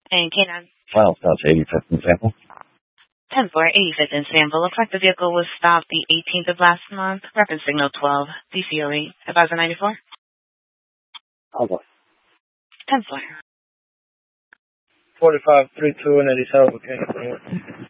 And K9. Final stops 85th and Sample. 10-4, 85th and Sample. Looks like the vehicle was stopped the 18th of last month. Reference signal 12, DCO8, 1094. Hold on. 10-4. 45, 32, and 87, okay.